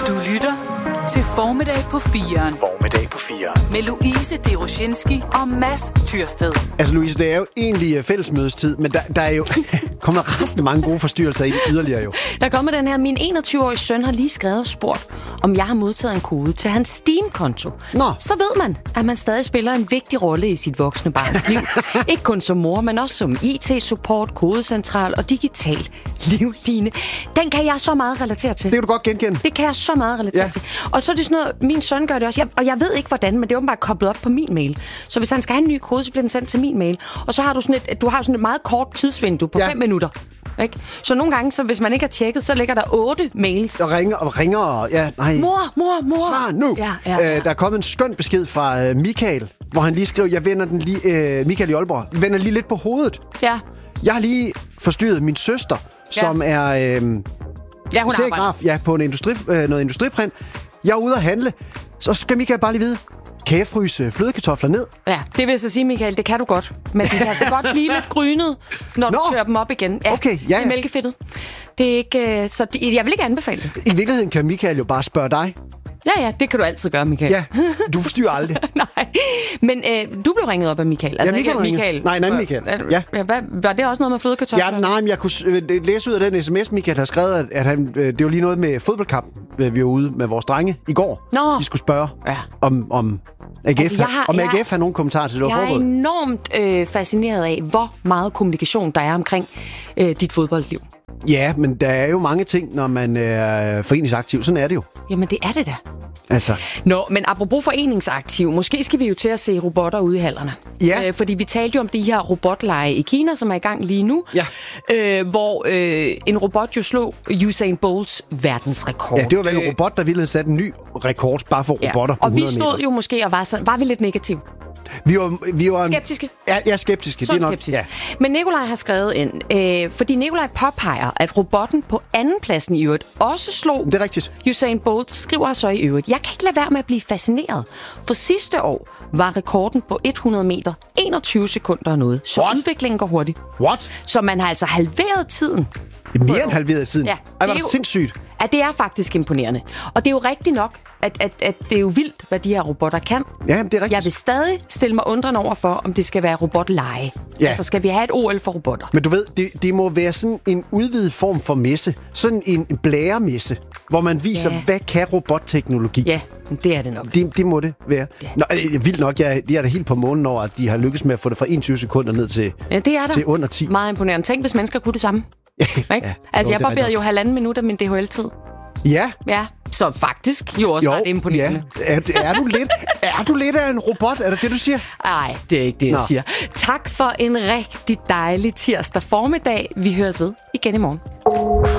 Du lytter til Formiddag på 4'eren. Formiddag på 4'eren. Med Louise Deroshinski og Mads Tyrsted. Altså Louise, det er jo egentlig fællesmødestid, men der er jo kommer resten mange gode forstyrrelser ind yderligere jo. Der kommer den her, min 21-årige søn har lige skrevet og spurgt, om jeg har modtaget en kode til hans Steam-konto. Nå. Så ved man, at man stadig spiller en vigtig rolle i sit voksne barns liv. Ikke kun som mor, men også som IT-support, kodecentral og digital livline. Den kan jeg så meget relatere til. Det kan du godt genkende. Det kan jeg så meget relatere til. Og så er det sådan noget, min søn gør det også. Og jeg ved ikke hvordan, men det er åbenbart koblet op på min mail. Så hvis han skal have en ny kode, så bliver den sendt til min mail. Og så har du sådan et meget kort tidsvindue på 5 minutter. Ikke? Så nogle gange, så hvis man ikke har tjekket, så ligger der 8 mails. Og ringer. Ja, nej. Mor. Svar nu. Ja. Der er kommet en skøn besked fra Michael, hvor han lige skrev, jeg vender den lige, Michael i Aalborg, vender lige lidt på hovedet. Ja. Jeg har lige forstyrret min søster, som er hun serigraf på noget industriprint. Jeg er ude at handle. Så skal Michael bare lige vide, kan jeg fryse flødekartofler ned? Ja, det vil jeg så sige, Michael, det kan du godt. Men det kan altså godt blive lidt grynet, når du tør dem op igen. Ja, okay, det er mælkefedtet. Det er ikke, så jeg vil ikke anbefale det. I virkeligheden kan Michael jo bare spørge dig. Ja, det kan du altid gøre, Michael. Ja, du forstyrrer aldrig. Nej, men du blev ringet op af Michael. Altså, ja, Michael. Nej, Michael. Ja. Var det også noget med flødekartofler? Ja, nej, men jeg kunne læse ud af den sms, Michael har skrevet, at det var lige noget med fodboldkamp. Vi var ude med vores drenge i går. Nå. De skulle spørge om AGF. Altså, AGF har nogen kommentarer til det fodbold. Jeg er enormt fascineret af, hvor meget kommunikation der er omkring dit fodboldliv. Ja, men der er jo mange ting, når man er foreningsaktiv. Sådan er det jo. Jamen, det er det da. Altså. Nå, men apropos foreningsaktiv, måske skal vi jo til at se robotter ude i hallerne. Ja. Fordi vi talte jo om de her robotlege i Kina, som er i gang lige nu. Ja. Hvor en robot jo slog Usain Bolts verdensrekord. Ja, det var vel en robot, der ville sætte en ny rekord bare for robotter på 100 meter. Og vi stod jo måske og var vi lidt negative. Vi var skeptiske. Ja, skeptiske. Det er nok, skeptiske. Ja. Men Nikolaj har skrevet ind, fordi Nikolaj påpeger, at robotten på andenpladsen i øvrigt også slog det er rigtigt. Usain Bolt, skriver så i øvrigt. Jeg kan ikke lade være med at blive fascineret. For sidste år var rekorden på 100 meter 21 sekunder og noget. Så udviklingen går hurtigt. What? Så man har altså halveret tiden. Mere end halveret tiden? Ja. Ej, var det sindssygt. Ja, det er faktisk imponerende. Og det er jo rigtigt nok, at det er jo vildt, hvad de her robotter kan. Ja, det er rigtigt. Jeg vil stadig stille mig undrende over for, om det skal være robotleje. Ja. Altså, skal vi have et OL for robotter? Men du ved, det må være sådan en udvidet form for messe. Sådan en blæremesse, hvor man viser, hvad kan robotteknologi. Ja, det er det nok. Det må det være. Ja. Nå, vildt nok, jeg er da helt på månen over, at de har lykkes med at få det fra 21 sekunder ned til, til under 10. Meget imponerende. Tænk, hvis mennesker kunne det samme. Ikke? Altså, jeg barberede jo 1,5 minut af min DHL-tid. Ja. Ja, så faktisk jo også ret imponerende. Ja. Er du lidt af en robot? Er det det, du siger? Nej, det er ikke det, jeg siger. Tak for en rigtig dejlig tirsdag formiddag. Vi høres ved igen i morgen.